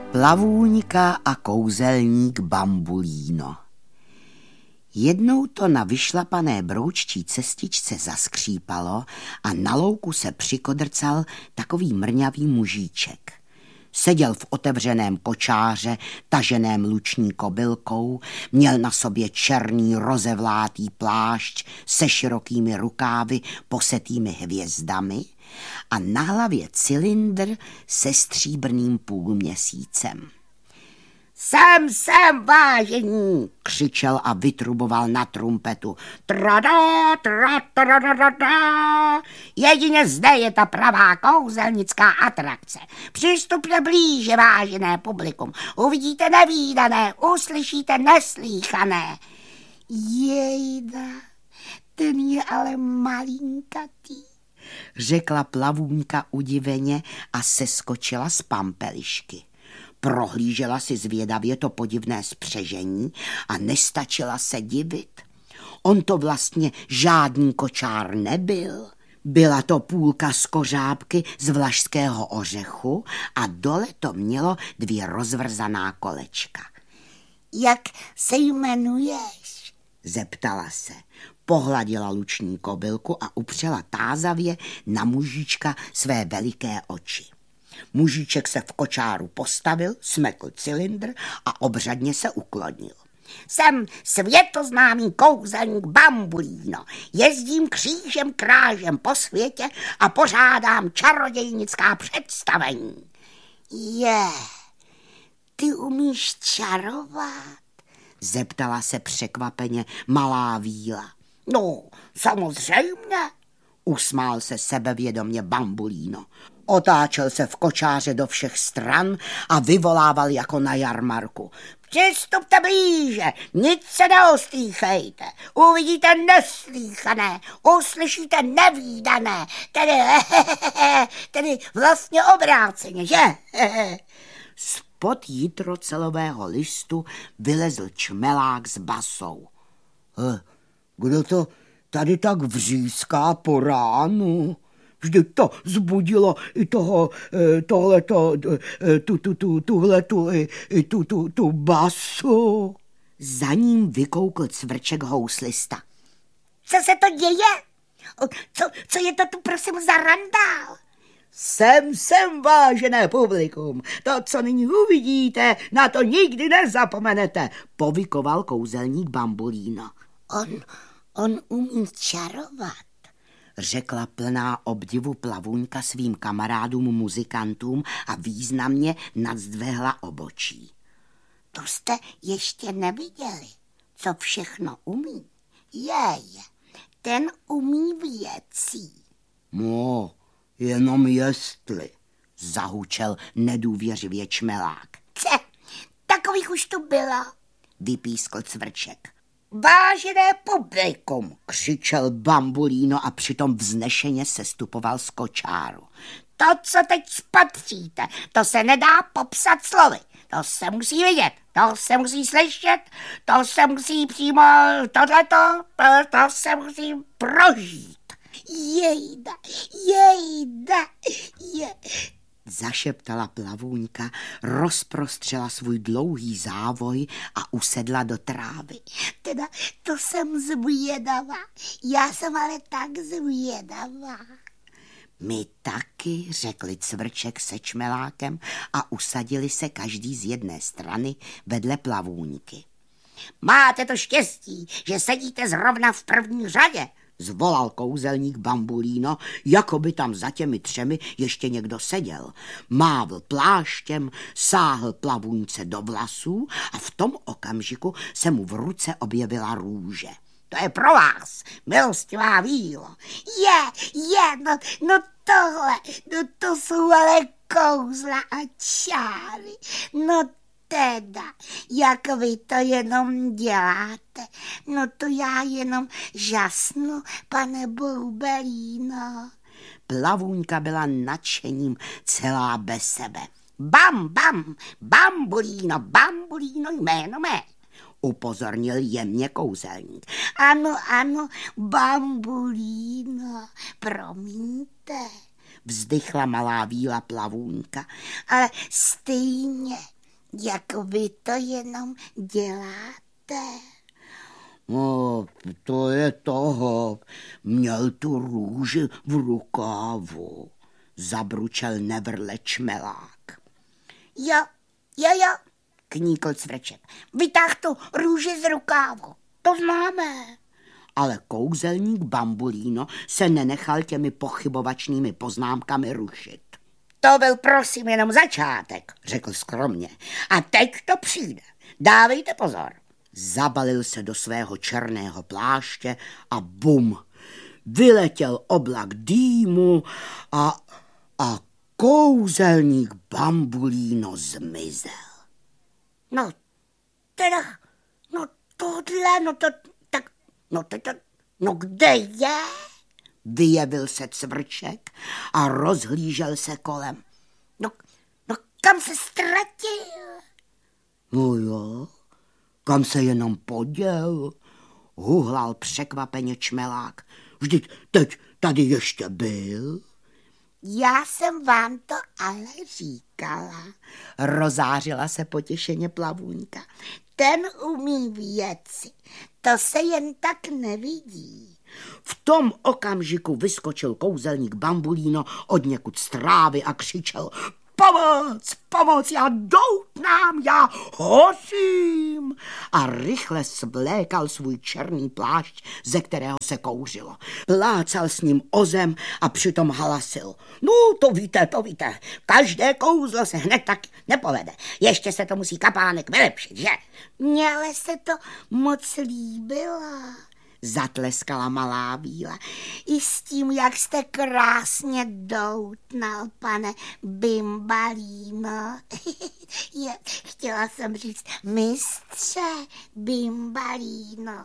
Plavůňka a kouzelník Bambulíno. Jednou to na vyšlapané brouččí cestičce zaskřípalo a na louku se přikodrcal takový mrňavý mužíček. Seděl v otevřeném kočáře, taženém luční kobylkou, měl na sobě černý rozevlátý plášť se širokými rukávy posetými hvězdami a na hlavě cylindr se stříbrným půlměsícem. Sem, vážení, křičel a vytruboval na trumpetu. Trada, tra. Jedině zde je ta pravá kouzelnická atrakce. Přistupte blíže, vážené publikum. Uvidíte nevídané, uslyšíte neslýchané. Jejda, ten je ale malinkatý, řekla plavůňka udiveně a seskočila z pampelišky. Prohlížela si zvědavě to podivné spřežení a nestačila se divit. On to vlastně žádný kočár nebyl. Byla to půlka z kořápky z vlašského ořechu a dole to mělo 2 rozvrzaná kolečka. Jak se jmenuješ? Zeptala se. Pohladila luční kobylku a upřela tázavě na mužíčka své veliké oči. Mužíček se v kočáru postavil, smekl cylindr a obřadně se uklonil. Jsem světoznámý kouzelník Bambulíno. Jezdím křížem krážem po světě a pořádám čarodějnická představení. Ty umíš čarovat? Zeptala se překvapeně malá víla. No, samozřejmě, usmál se sebevědomě Bambulíno. Otáčel se v kočáře do všech stran a vyvolával jako na jarmarku. Přistupte blíže, nic se neostýchejte, uvidíte neslýchané, uslyšíte nevídané, tedy vlastně obráceně, že? Spod jitrocelového listu vylezl čmelák s basou. Kdo to tady tak vříská po ránu? Vždyť to zbudilo i tuhletu basu. Za ním vykoukl cvrček houslista. Co se to děje? Co je to tu prosím za randál? Sem, vážené publikum. To, co nyní uvidíte, na to nikdy nezapomenete, povykoval kouzelník Bambulíno. On umí čarovat, řekla plná obdivu plavůňka svým kamarádům muzikantům a významně nadzvehla obočí. To jste ještě neviděli, co všechno umí. Ten umí věcí. No, jenom jestli, zahučel nedůvěřivě čmelák. Takových už tu bylo, vypískl cvrček. Vážené publikum, křičel Bambulíno a přitom vznešeně sestupoval z kočáru. To, co teď spatříte, to se nedá popsat slovy. To se musí vidět, to se musí slyšet, to se musí přímo to se musí prožít. Jejda. Zašeptala plavůňka, rozprostřela svůj dlouhý závoj a usedla do trávy. Teda to jsem zvědavá, já jsem ale tak zvědavá. My taky, řekli cvrček se čmelákem a usadili se každý z jedné strany vedle plavůňky. Máte to štěstí, že sedíte zrovna v první řadě, zvolal kouzelník Bambulíno, jako by tam za těmi 3 ještě někdo seděl. Mávl pláštěm, sáhl plavůňce do vlasů a v tom okamžiku se mu v ruce objevila růže. To je pro vás, milostivá vílo. No tohle, to jsou ale kouzla a čáry. No teda, jak vy to jenom děláte, no to já jenom žasnu, pane Boubelíno. Plavůňka byla nadšením celá bez sebe. Bambulíno, jméno mé, upozornil jemně kouzelník. Ano, Bambulíno, promiňte, vzdychla malá víla plavůňka, ale stejně Jak vy to jenom děláte? No, to je toho. Měl tu růži v rukávu, zabručel nevrle Čmelák. Jo, kníkl Cvrček. Vytáh tu růži z rukávu. To známe. Ale kouzelník Bambulíno se nenechal těmi pochybovačnými poznámkami rušit. To byl prosím jenom začátek, řekl skromně. A teď to přijde. Dávejte pozor. Zabalil se do svého černého pláště a bum, vyletěl oblak dýmu a kouzelník Bambulíno zmizel. No, teda, no tohle, no kde je? Vyjevil se Cvrček a rozhlížel se kolem. No kam se ztratil? No jo, kam se jenom poděl, huhlal překvapeně Čmelák. Vždyť teď tady ještě byl. Já jsem vám to ale říkala, rozářila se potěšeně Plavůňka. Ten umí věci, to se jen tak nevidí. V tom okamžiku vyskočil kouzelník Bambulíno odněkud z trávy a křičel: Pomoc, já doutnám, já hořím! A rychle svlékal svůj černý plášť, ze kterého se kouřilo. Plácal s ním o zem a přitom halasil: No, to víte, každé kouzlo se hned tak nepovede. Ještě se to musí kapánek vylepšit, že? Mně ale se to moc líbilo, zatleskala malá Víla. I s tím, jak jste krásně doutnal, pane Bimbalíno. Chtěla jsem říct mistře Bimbalíno.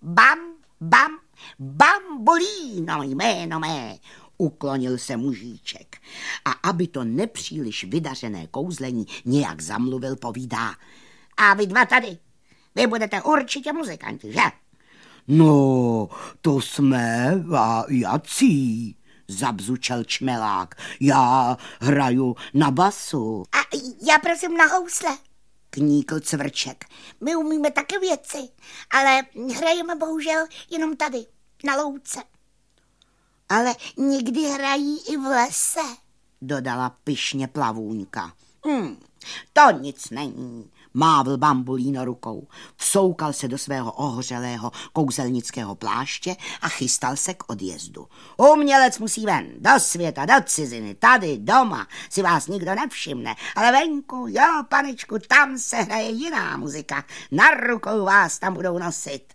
Bambulíno jméno mé, uklonil se mužíček. A aby to nepříliš vydařené kouzlení nějak zamluvil, povídá: A vy dva tady, vy budete určitě muzikanti, že? No, to jsme a jací, zabzučel Čmelák. Já hraju na basu. A já prosím na housle, kníkl Cvrček. My umíme taky věci, ale hrajeme bohužel jenom tady, na louce. Ale někdy hrají i v lese, dodala pyšně Plavůňka. To nic není, mávl Bambulíno rukou. Vsoukal se do svého ohořelého kouzelnického pláště a chystal se k odjezdu. Umělec musí ven, do světa, do ciziny, tady doma si vás nikdo nevšimne, ale venku, jo, panečku, tam se hraje jiná muzika, na rukou vás tam budou nosit.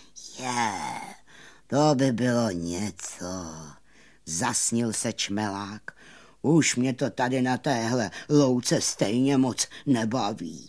To by bylo něco, zasnil se Čmelák. Už mě to tady na téhle louce stejně moc nebaví.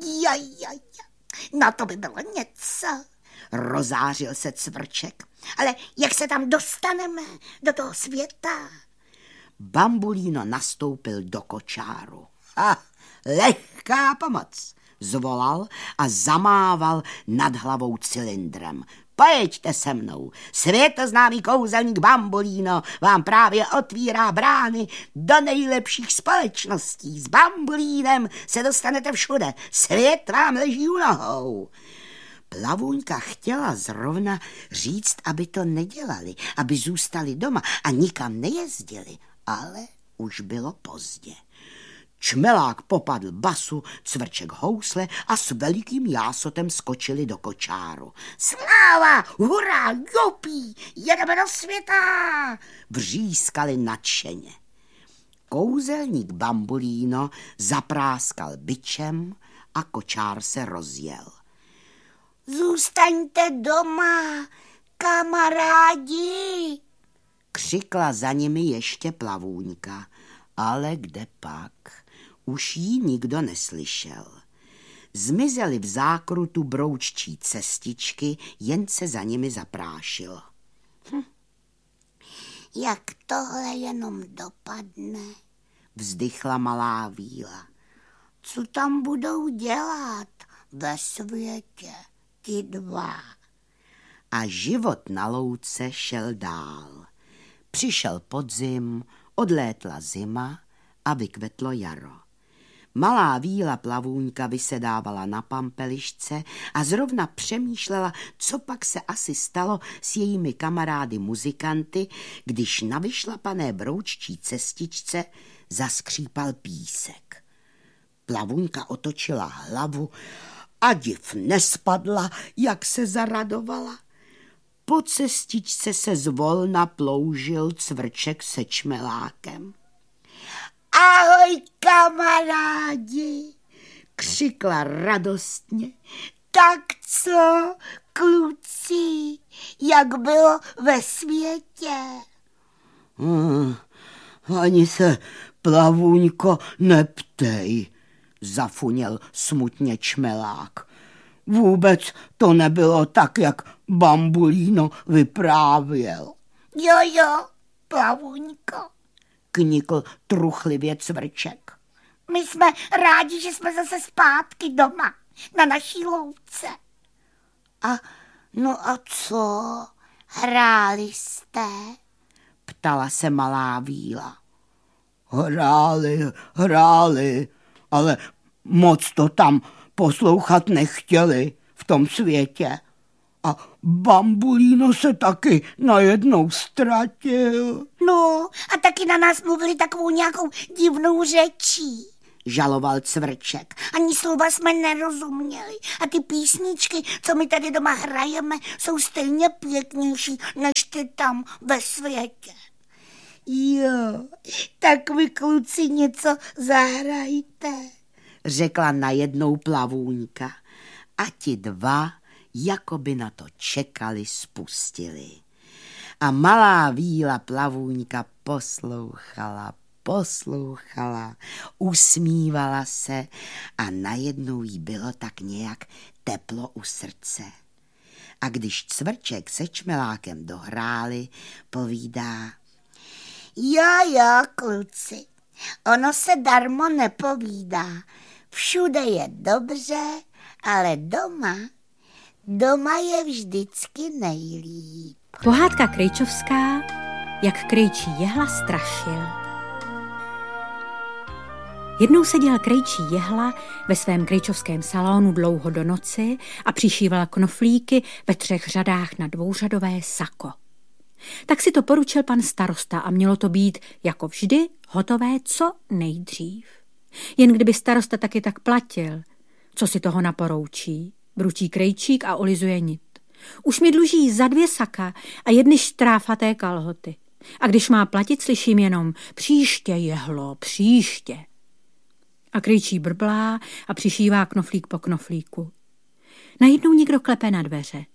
No to by bylo něco, rozářil se Cvrček. Ale jak se tam dostaneme do toho světa? Bambulíno nastoupil do kočáru. Lehká pomoc, zvolal a zamával nad hlavou cylindrem. Pojeďte se mnou, světoznámý kouzelník Bambulíno vám právě otvírá brány do nejlepších společností. S Bambulínem se dostanete všude, svět vám leží u nohou. Plavůňka chtěla zrovna říct, aby to nedělali, aby zůstali doma a nikam nejezdili, ale už bylo pozdě. Čmelák popadl basu, Cvrček housle a s velikým jásotem skočili do kočáru. Sláva, hurá, jupí, jedeme do světa, vřískali nadšeně. Kouzelník Bambulíno zapráskal bičem a kočár se rozjel. Zůstaňte doma, kamarádi, křikla za nimi ještě Plavůňka, ale kde pak? Už jí nikdo neslyšel. Zmizely v zákrutu brouččí cestičky, jen se za nimi zaprášilo. Jak tohle jenom dopadne, vzdychla malá Víla. Co tam budou dělat ve světě ti dva? A život na louce šel dál. Přišel podzim, odlétla zima a vykvetlo jaro. Malá Víla Plavůňka vysedávala na pampelišce a zrovna přemýšlela, co pak se asi stalo s jejími kamarády muzikanty, když na vyšlapané brouččí cestičce zaskřípal písek. Plavůňka otočila hlavu a div nespadla, jak se zaradovala. Po cestičce se zvolna ploužil Cvrček se Čmelákem. Ahoj, kamarádi, křikla radostně. Tak co, kluci, jak bylo ve světě? Ani se, Plavůňko, neptej, zafuněl smutně Čmelák. Vůbec to nebylo tak, jak Bambulíno vyprávěl. Jo, Plavůňko, knikl truchlivě Cvrček. my jsme rádi, že jsme zase zpátky doma, na naší louce. A co, hráli jste? Ptala se malá Víla. Hráli, ale moc to tam poslouchat nechtěli v tom světě. A Bambulíno se taky najednou ztratil. No, a taky na nás mluvili takovou nějakou divnou řečí, žaloval Cvrček. Ani slova jsme nerozuměli. A ty písničky, co my tady doma hrajeme, jsou stejně pěknější, než ty tam ve světě. Jo, tak vy kluci něco zahrajte, řekla najednou Plavůňka. A ti dva jako by na to čekali, spustili. A malá Víla Plavůňka poslouchala, usmívala se a najednou jí bylo tak nějak teplo u srdce. A když Cvrček se Čmelákem dohráli, povídá: Jo, kluci, ono se darmo nepovídá. Všude je dobře, ale doma je vždycky nejlíp. Pohádka krejčovská, jak krejčí jehla strašil. Jednou seděl krejčí jehla ve svém krejčovském salonu dlouho do noci a přišíval knoflíky ve 3 řadách na 2řadové sako. Tak si to poručil pan starosta a mělo to být, jako vždy, hotové co nejdřív. Jen kdyby starosta taky tak platil, co si toho naporoučí, bručí krejčík a olizuje nit. Už mi dluží za 2 saka a 1 štráfaté kalhoty. A když má platit, slyším jenom: příště, jehlo, příště. A krejčí brblá a přišívá knoflík po knoflíku. Najednou někdo klepe na dveře.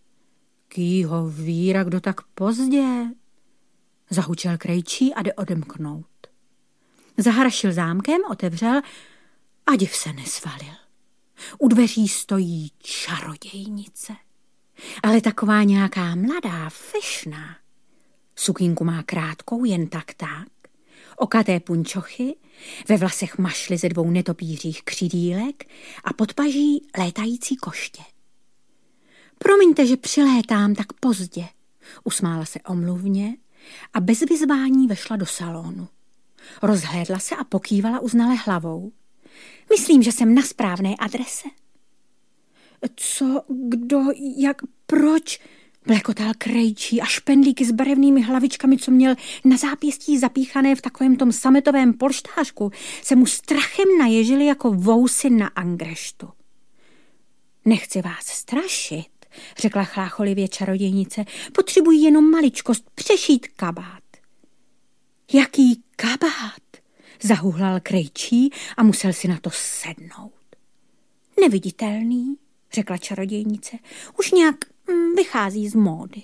Kýho víra, kdo tak pozdě? Zahučel krejčí a jde odemknout. Zahrašil zámkem, otevřel a div se nesvalil. U dveří stojí čarodějnice, ale taková nějaká mladá, fyšná. Sukínku má krátkou, jen tak, okaté punčochy, ve vlasech mašly ze 2 netopířích křidílek a pod paží létající koště. Promiňte, že přilétám tak pozdě, usmála se omluvně a bez vyzvání vešla do salonu. Rozhlédla se a pokývala uznale hlavou. Myslím, že jsem na správné adrese. Co, kdo, jak, proč? Blekotal krejčí a špendlíky s barevnými hlavičkami, co měl na zápěstí zapíchané v takovém tom sametovém polštářku, se mu strachem naježili jako vousy na angreštu. Nechci vás strašit, řekla chlácholivě čarodějnice, potřebuji jenom maličkost přešít kabát. Jaký kabát? Zahuhlal krejčí a musel si na to sednout. Neviditelný, řekla čarodějnice, už nějak vychází z módy.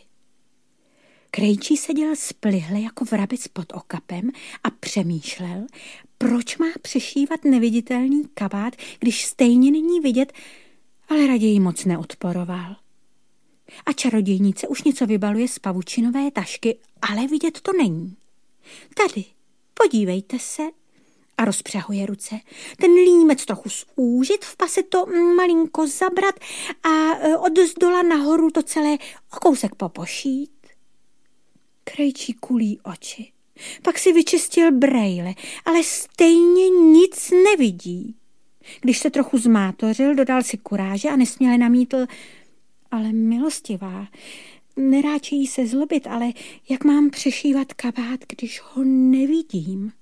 Krejčí seděl splihle jako vrabec pod okapem a přemýšlel, proč má přešívat neviditelný kabát, když stejně není vidět, ale raději moc neodporoval. A čarodějnice už něco vybaluje z pavučinové tašky, ale vidět to není. Tady, podívejte se, a rozpřahuje ruce. Ten límec trochu zúžit, v pase to malinko zabrat a od zdola nahoru to celé o kousek popošít. Krejčí kulí oči. Pak si vyčistil brejle, ale stejně nic nevidí. Když se trochu zmátořil, dodal si kuráže a nesměle namítl: ale milostivá, neráčejí se zlobit, ale jak mám přešívat kabát, když ho nevidím?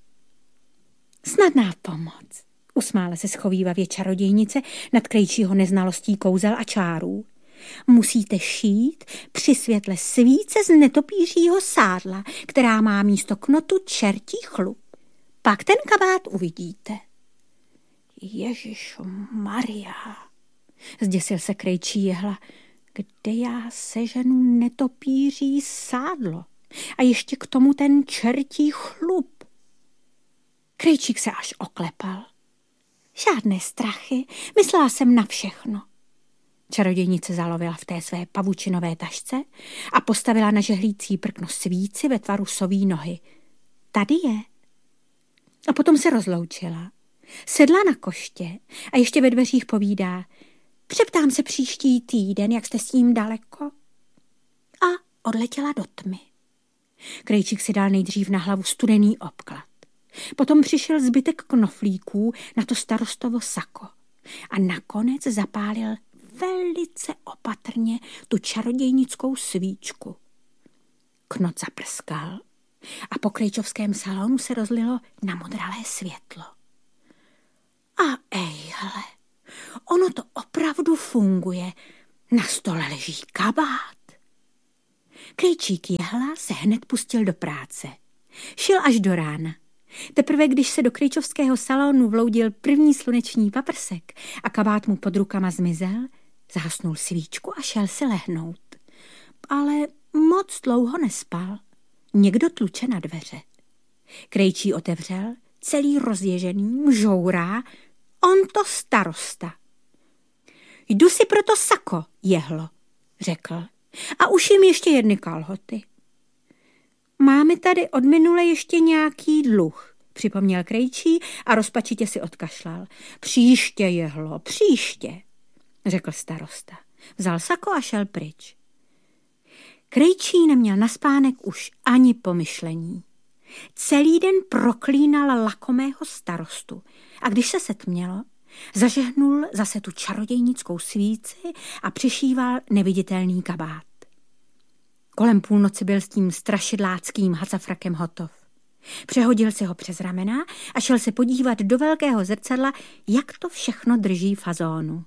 Snadná pomoc, usmála se schovívavě čarodějnice nad Krejčího neznalostí kouzel a čárů. Musíte šít při světle svíce z netopířího sádla, která má místo knotu čertí chlup. Pak ten kabát uvidíte. Ježišu Maria, zděsil se Krejčí jehla, kde já seženu netopíří sádlo a ještě k tomu ten čertí chlup. Krejčík se až oklepal. Žádné strachy, myslela jsem na všechno. Čarodějnice zalovila v té své pavučinové tašce a postavila na žehlící prkno svíci ve tvaru soví nohy. Tady je. A potom se rozloučila. Sedla na koště a ještě ve dveřích povídá: přeptám se příští týden, jak jste s tím daleko. A odletěla do tmy. Krejčík si dal nejdřív na hlavu studený obklad. Potom přišel zbytek knoflíků na to starostovo sako a nakonec zapálil velice opatrně tu čarodějnickou svíčku. Knot zaprskal a po krejčovském salonu se rozlilo namodralé světlo. A ejhle, ono to opravdu funguje. Na stole leží kabát. Krejčík jehla se hned pustil do práce. Šil až do rána. Teprve když se do krejčovského salonu vloudil první sluneční paprsek a kabát mu pod rukama zmizel, zahasnul svíčku a šel si lehnout. Ale moc dlouho nespal. Někdo tluče na dveře. Krejčí otevřel, celý rozježený, mžourá, on to starosta. Jdu si pro to sako, jehlo, řekl, a uším ještě jedny kalhoty. Máme tady od minule ještě nějaký dluh, připomněl Krejčí a rozpačitě si odkašlal. Příště, jehlo, příště, řekl starosta. Vzal sako a šel pryč. Krejčí neměl na spánek už ani pomyšlení. Celý den proklínal lakomého starostu a když se setmělo, zažehnul zase tu čarodějnickou svíci a přišíval neviditelný kabát. Kolem půlnoci byl s tím strašidláckým hacafrakem hotov. Přehodil si ho přes ramena a šel se podívat do velkého zrcadla, jak to všechno drží fazónu.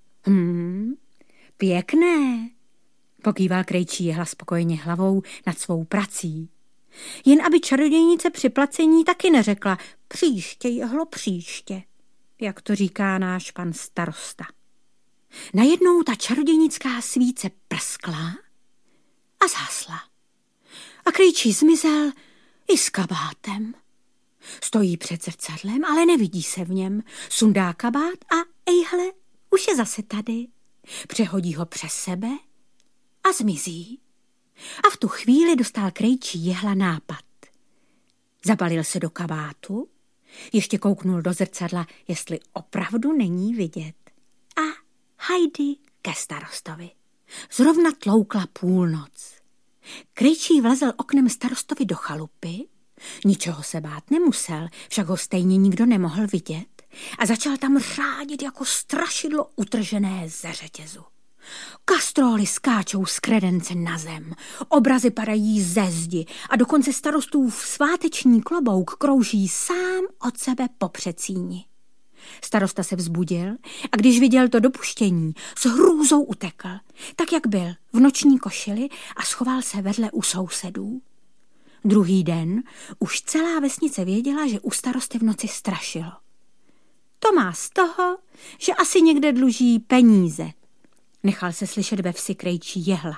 Pěkné, pokýval Krejčí jehla spokojeně hlavou nad svou prací. Jen aby čarodějnice při placení taky neřekla příště, jehlo, příště, jak to říká náš pan starosta. Najednou ta čarodějnická svíce prskla a zhasla. A Krejčí zmizel i s kabátem. Stojí před zrcadlem, ale nevidí se v něm. Sundá kabát a ejhle, už je zase tady. Přehodí ho přes sebe a zmizí. A v tu chvíli dostal Krejčí jehla nápad. Zabalil se do kabátu, ještě kouknul do zrcadla, jestli opravdu není vidět. A hajdy ke starostovi. Zrovna tloukla půlnoc. Krejčí vlezl oknem starostovi do chalupy, ničeho se bát nemusel, však ho stejně nikdo nemohl vidět a začal tam řádit jako strašidlo utržené ze řetězu. Kastróly skáčou z kredence na zem, obrazy padají ze zdi a dokonce starostův sváteční klobouk krouží sám od sebe po přecíni. Starosta se vzbudil a když viděl to dopuštění, s hrůzou utekl, tak jak byl, v noční košili a schoval se vedle u sousedů. Druhý den už celá vesnice věděla, že u starosty v noci strašilo. To má z toho, že asi někde dluží peníze, nechal se slyšet ve vsi Krejčí jehla.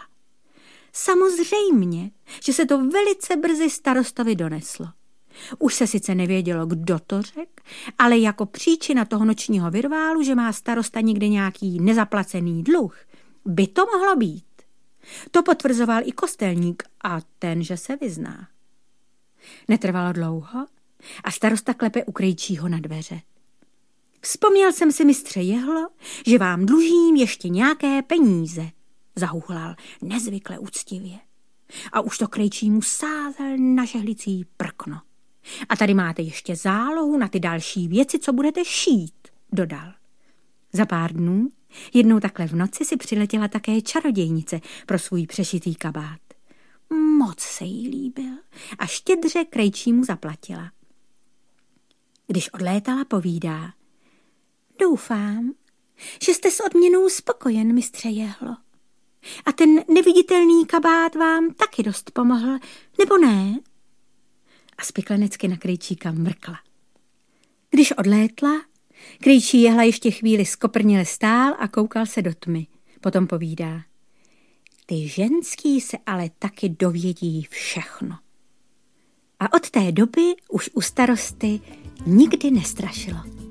Samozřejmě, že se to velice brzy starostovi doneslo. Už se sice nevědělo, kdo to řekl, ale jako příčina toho nočního virválu, že má starosta někde nějaký nezaplacený dluh, by to mohlo být. To potvrzoval i kostelník a ten, že se vyzná. Netrvalo dlouho a starosta klepe u Krejčího na dveře. Vzpomněl jsem si, mistře jehlo, že vám dlužím ještě nějaké peníze, zahuhlal nezvykle úctivě. a už to krejčímu sázel na žehlicí prkno. A tady máte ještě zálohu na ty další věci, co budete šít, dodal. Za pár dnů, jednou takhle v noci, si přiletěla také čarodějnice pro svůj přešitý kabát. Moc se jí líbil a štědře krejčímu zaplatila. Když odlétala, povídá: doufám, že jste s odměnou spokojen, mistře Jehlo. A ten neviditelný kabát vám taky dost pomohl, nebo ne? A spiklenecky na krejčíka mrkla. Když odlétla, krejčí Jehla ještě chvíli skoprněle stál a koukal se do tmy. Potom povídá: ty ženský se ale taky dovědí všechno. A od té doby už u starosty nikdy nestrašilo.